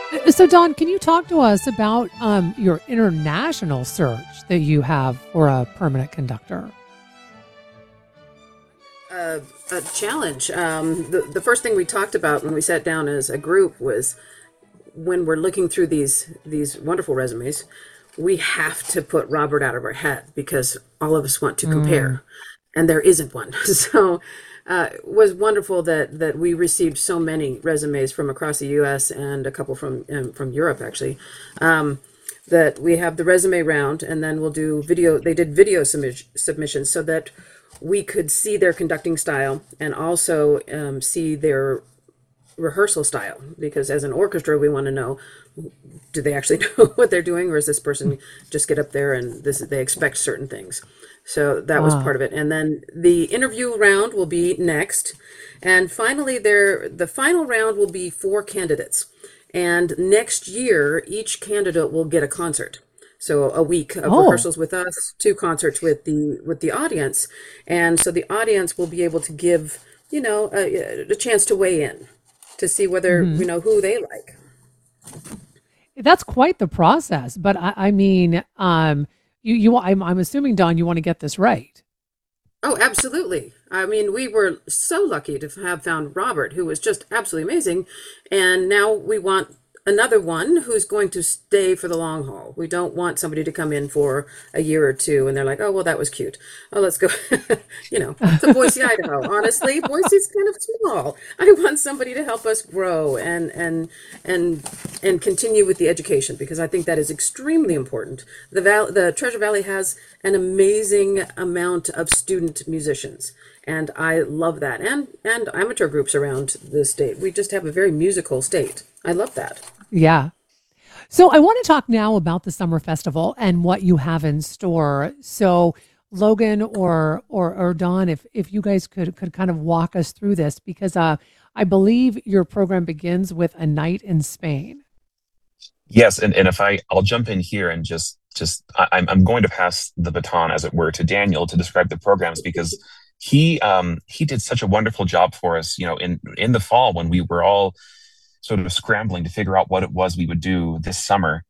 So, Don, can you talk to us about your international search that you have for a permanent conductor? uh, a challenge. The first thing we talked about when we sat down as a group was when we're looking through these wonderful resumes, we have to put Robert out of our head because all of us want to Mm, compare, and there isn't one. So it was wonderful that we received so many resumes from across the U.S. and a couple from Europe actually. That we have the resume round, and then we'll do video. They did video submissions so that we could see their conducting style and also see their rehearsal style, because as an orchestra we want to know, do they actually know what they're doing, or is this person just get up there and they expect certain things. So that was ah, part of it, and then the interview round will be next, and finally the final round will be four candidates, and next year each candidate will get a concert. So a week of oh, rehearsals with us, two concerts with the audience, and so the audience will be able to give, a chance to weigh in to see whether hmm, who they like. that's quite the process. But I mean, I'm assuming, Don, you want to get this right. Oh, absolutely. I mean, we were so lucky to have found Robert, who was just absolutely amazing. And now we want another one who's going to stay for the long haul. We don't want somebody to come in for a year or two and they're like, oh, well, that was cute. Oh, let's go. To Boise, Idaho. Honestly, Boise's kind of small. I want somebody to help us grow and and continue with the education, because I think that is extremely important. The Treasure Valley has an amazing amount of student musicians, and I love that. And amateur groups around the state. We just have a very musical state. I love that. Yeah. So I want to talk now about the summer festival and what you have in store. So Logan or Don, if you guys could kind of walk us through this, because I believe your program begins with a night in Spain. Yes, and if I'll jump in here and I'm going to pass the baton, as it were, to Daniel to describe the programs, because he did such a wonderful job for us, in the fall when we were all sort of scrambling to figure out what it was we would do this summer.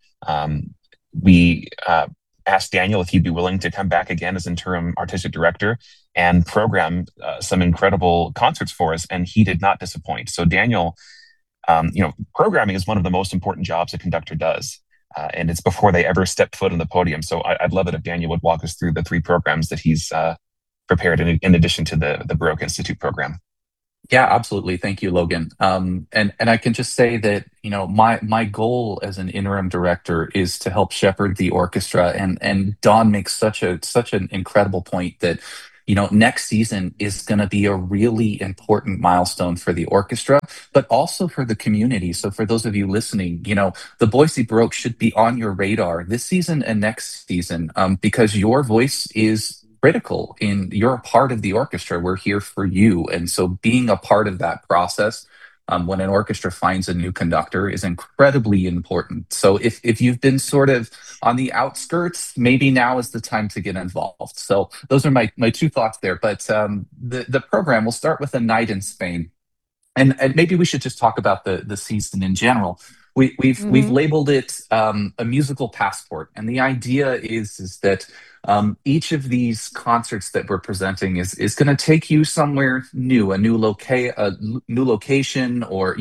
We asked Daniel if he'd be willing to come back again as interim artistic director and program some incredible concerts for us, and he did not disappoint. So Daniel, programming is one of the most important jobs a conductor does. And it's before they ever step foot on the podium. So I'd love it if Daniel would walk us through the three programs that he's prepared in addition to the Baroque Institute program. Yeah, absolutely. Thank you, Logan. And I can just say that, my goal as an interim director is to help shepherd the orchestra. And Don makes such an incredible point that, next season is going to be a really important milestone for the orchestra, but also for the community. So for those of you listening, the Boise Baroque should be on your radar this season and next season, because your voice is critical. In You're a part of the orchestra. We're here for you. And so being a part of that process, when an orchestra finds a new conductor, is incredibly important. So if you've been sort of on the outskirts, maybe now is the time to get involved. So those are my two thoughts there. But the program will start with a night in Spain, and maybe we should just talk about the season in general. We've Hmm. labeled it a musical passport, and the idea is that each of these concerts that we're presenting is going to take you somewhere new, new location, or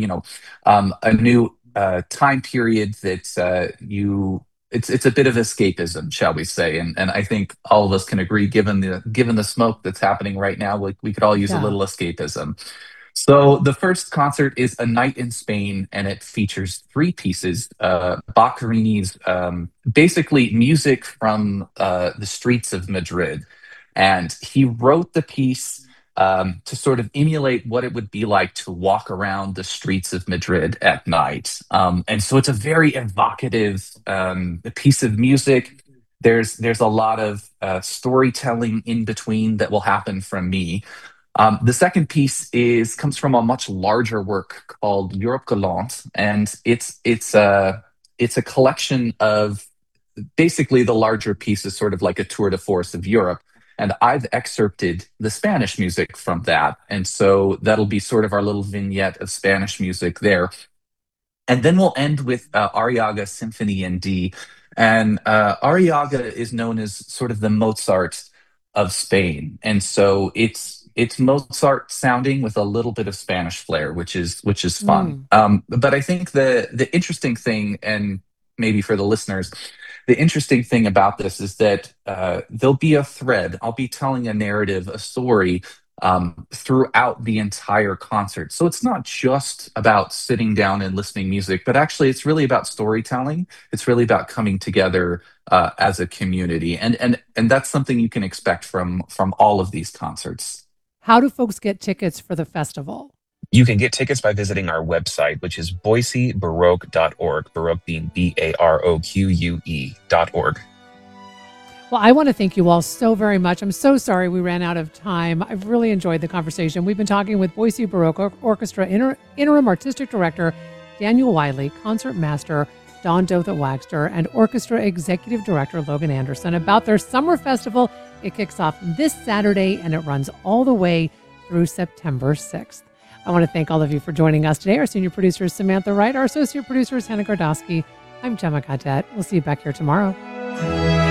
a new time period that you. It's a bit of escapism, shall we say? And I think all of us can agree, given the smoke that's happening right now, we could all use a Yeah. little escapism. So the first concert is A Night in Spain, and it features three pieces. Boccherini's basically music from the streets of Madrid, and he wrote the piece to sort of emulate what it would be like to walk around the streets of Madrid at night. And so it's a very evocative piece of music. There's a lot of storytelling in between that will happen from me. The second piece is comes from a much larger work called Europe Galante, and it's a collection of basically the larger piece is sort of like a tour de force of Europe. And I've excerpted the Spanish music from that. And so that'll be sort of our little vignette of Spanish music there. And then we'll end with Arriaga Symphony in D. And Arriaga is known as sort of the Mozart of Spain, and so it's Mozart sounding with a little bit of Spanish flair, which is fun. But I think the interesting thing, and maybe for the listeners, the interesting thing about this is that there'll be a thread. I'll be telling a narrative, a story throughout the entire concert. So it's not just about sitting down and listening music, but actually it's really about storytelling. It's really about coming together as a community, and that's something you can expect from all of these concerts. How do folks get tickets for the festival? You can get tickets by visiting our website, which is boisebaroque.org, Baroque being BAROQUE.org. Well, I want to thank you all so very much. I'm so sorry we ran out of time. I've really enjoyed the conversation. We've been talking with Boise Baroque Orchestra Interim Artistic Director Daniel Wiley, Concert Master Dawn Dotha-Wagster, and Orchestra Executive Director Logan Anderson about their summer festival. It kicks off this Saturday and it runs all the way through September 6th. I want to thank all of you for joining us today. Our senior producer is Samantha Wright. Our associate producer is Hannah Gardowski. I'm Gemma Cadet. We'll see you back here tomorrow.